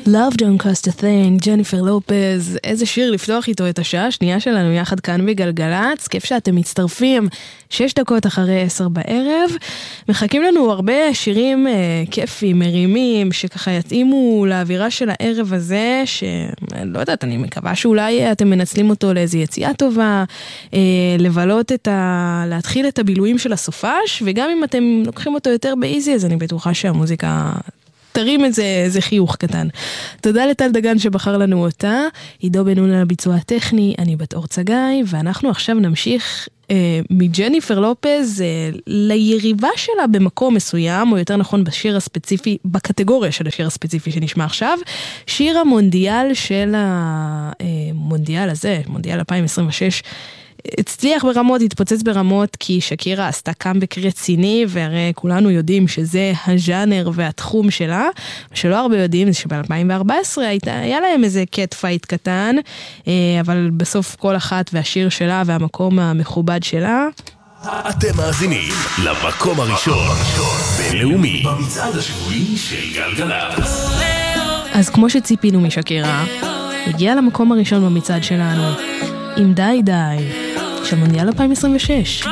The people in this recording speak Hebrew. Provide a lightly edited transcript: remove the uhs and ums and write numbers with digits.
Love Don't Cost a Thing, ג'ניפר לופז. איזה שיר לפתוח איתו את השעה השנייה שלנו יחד כאן בגלגלץ. כיף שאתם מצטרפים 6 דקות אחרי 10 בערב. מחכים לנו הרבה שירים כיפים, מרימים, שככה יתאימו לאווירה של הערב הזה, שלא יודעת, אני מקווה שאולי אתם מנצלים אותו לאיזו יציאה טובה, להתחיל את הבילויים של הסופש, וגם אם אתם לוקחים אותו יותר באיזי, אז אני בטוחה שהמוזיקה תרים איזה חיוך קטן. תודה לטל דגן שבחר לנו אותה, עידו בן נון על הביצוע הטכני, אני בת אור צגאי, ואנחנו עכשיו נמשיך מג'ניפר לופז ליריבה שלה במקום מסוים, או יותר נכון בשיר הספציפי, בקטגוריה של השיר הספציפי שנשמע עכשיו, שיר המונדיאל של המונדיאל הזה, מונדיאל 2026, הצליח ברמות, התפוצץ ברמות, כי שקירה עשתה קאמבק רציני, והרי כולנו יודעים שזה הז'אנר והתחום שלה. מה שלא הרבה יודעים זה שב-2014 היה להם איזה קט פייט קטן, אבל בסוף כל אחת והשיר שלה והמקום המכובד שלה. אתם מאזינים למקום הראשון בינלאומי במצעד השבועי של גלגלצ. אז כמו שציפינו משקירה, הגיע למקום הראשון במצעד שלנו עם די די של מונדיאל 2026.